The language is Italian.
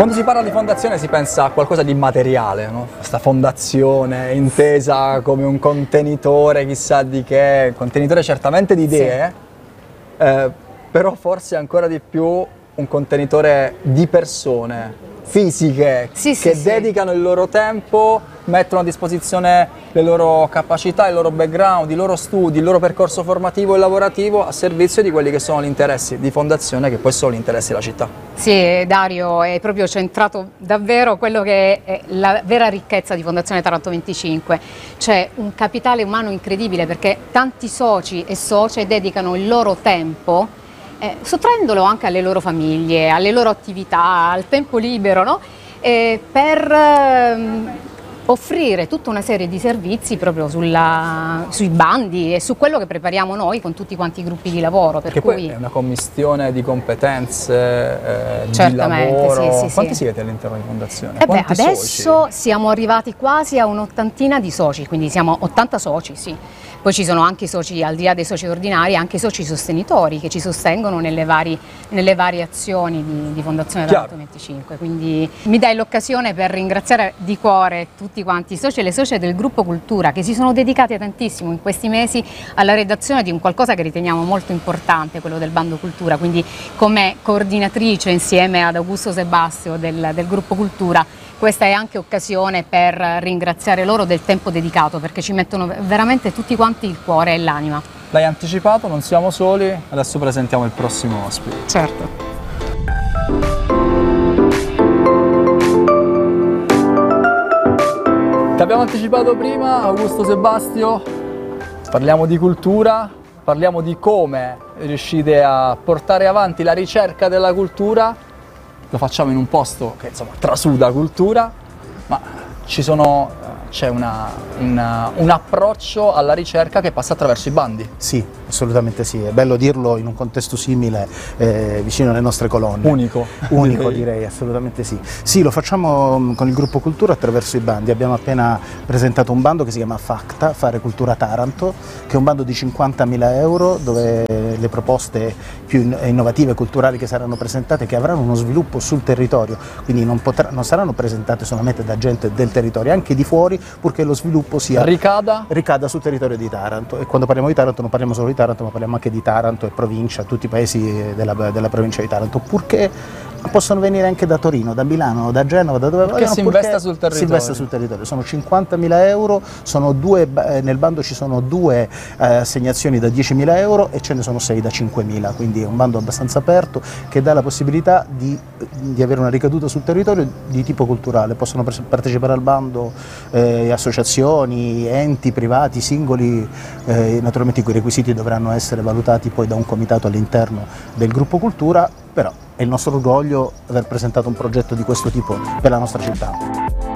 Quando si parla di fondazione si pensa a qualcosa di immateriale, no? Questa fondazione intesa come un contenitore chissà di che, un contenitore certamente di idee, però forse ancora di più un contenitore di persone fisiche che dedicano il loro tempo, mettono a disposizione le loro capacità, il loro background, i loro studi, il loro percorso formativo e lavorativo a servizio di quelli che sono gli interessi di fondazione, che poi sono gli interessi della città. Sì, Dario, è proprio centrato davvero quello che è la vera ricchezza di Fondazione Taranto 25. C'è un capitale umano incredibile perché tanti soci e socie dedicano il loro tempo, sottraendolo anche alle loro famiglie, alle loro attività, al tempo libero, no? Per offrire tutta una serie di servizi proprio sui bandi e su quello che prepariamo noi con tutti quanti i gruppi di lavoro. Perché poi è una commistione di competenze, di lavoro. Quanti siete all'interno di Fondazione? Adesso soci? Siamo arrivati quasi a un'ottantina di soci, quindi siamo 80 soci, sì. Poi ci sono anche i soci, al di là dei soci ordinari, anche i soci sostenitori che ci sostengono nelle varie azioni di Fondazione Taranto 25. Quindi mi dai l'occasione per ringraziare di cuore tutti quanti i soci e le socie del gruppo Cultura che si sono dedicati tantissimo in questi mesi alla redazione di un qualcosa che riteniamo molto importante, quello del bando cultura. Quindi come coordinatrice insieme ad Augusto Sebastio del gruppo Cultura, questa è anche occasione per ringraziare loro del tempo dedicato, perché ci mettono veramente tutti quanti il cuore e l'anima. L'hai anticipato, non siamo soli, adesso presentiamo il prossimo ospite. Certo. Ti abbiamo anticipato prima, Augusto Sebastio, parliamo di cultura, parliamo di come riuscite a portare avanti la ricerca della cultura. Lo facciamo in un posto che insomma trasuda cultura, ma c'è un approccio alla ricerca che passa attraverso i bandi. Sì, assolutamente sì, è bello dirlo in un contesto simile, vicino alle nostre colonne. Unico direi, assolutamente sì. Sì, lo facciamo con il gruppo Cultura attraverso i bandi. Abbiamo appena presentato un bando che si chiama FACTA, Fare Cultura Taranto, che è un bando di 50.000 euro dove le proposte più innovative e culturali che saranno presentate, che avranno uno sviluppo sul territorio, quindi non saranno presentate solamente da gente del territorio, anche di fuori, purché lo sviluppo ricada sul territorio di Taranto. E quando parliamo di Taranto non parliamo solo di Taranto, ma parliamo anche di Taranto e provincia, tutti i paesi della provincia di Taranto, purché possono venire anche da Torino, da Milano, da Genova, da dove vogliono, si investa sul territorio. Si investe sul territorio. Sono 50.000 euro, nel bando ci sono 2 assegnazioni da 10.000 euro e ce ne sono 6 da 5.000, quindi è un bando abbastanza aperto che dà la possibilità di avere una ricaduta sul territorio di tipo culturale. Possono partecipare al bando associazioni, enti privati, singoli, naturalmente i cui requisiti dovranno essere valutati poi da un comitato all'interno del gruppo Cultura, però è il nostro orgoglio aver presentato un progetto di questo tipo per la nostra città.